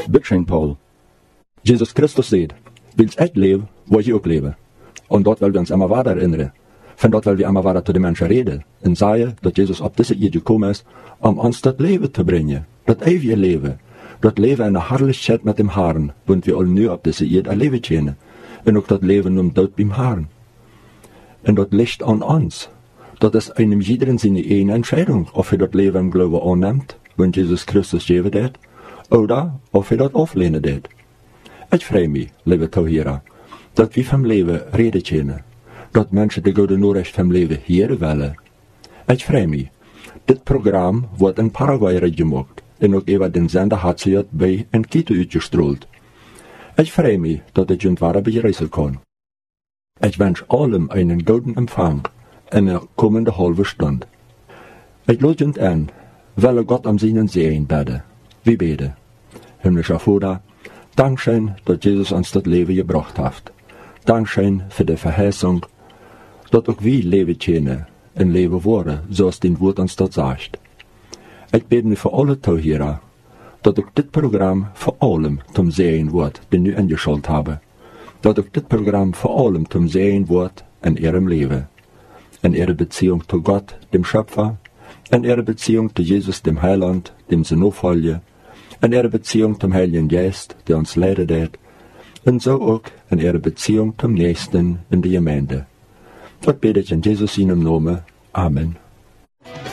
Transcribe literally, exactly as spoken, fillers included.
Bitteschön, Paul. Jesus Christus sagt, willst echt leben, wo ich auch lebe. Und dort wollen wir uns immer weiter erinnern. Von dort wollen wir immer weiter zu den Menschen reden. Und sagen, dass Jesus auf diese Erde gekommen ist, um uns das Leben zu bringen. Das ewige Leben. Das Leben in der Herrlichkeit mit dem Herrn, und wir alle nur auf diese Erde erleben können. Und auch das Leben um dort beim Herrn. Und das liegt an uns. Das ist einem jeden seine eigene Entscheidung, ob er das Leben im Glauben annimmt, wenn Jesus Christus geben wird, oder ob er das auflehnen wird. Ich freue mich, liebe Zuhörer, dass wir vom Leben reden können, dass Menschen die gute Nachricht vom Leben hören wollen. Ich freue mich, das Programm wird in Paraguay gemacht und auch über den Sender hat sie bei in Quito ausgestrahlt. Ich freue mich, dass ich uns weiter begrüßen kann. Ich wünsche allem einen guten Empfang in der kommenden halben Stunde. Ich lade uns an, weil Gott am seinen Segen bete. Wir beten. Himmlischer Vater, Dankeschön, dass Jesus uns das Leben gebracht hat. Dankeschön für die Verheißung, dass auch wir leben können und leben wollen, so es den Wort uns das sagt. Ich bete für alle Zuhörer, dass auch das Programm vor allem zum Sehen wird, den wir angeschaut haben. Dass auch das Programm vor allem zum Sehen wird in ihrem Leben. In ihrer Beziehung zu Gott, dem Schöpfer, in ihrer Beziehung zu Jesus, dem Heiland, dem sie nachfolgen, in ihrer Beziehung zum Heiligen Geist, der uns leidet hat, und so auch in ihrer Beziehung zum Nächsten in der Gemeinde. Das bete ich in Jesus seinem Namen. Amen.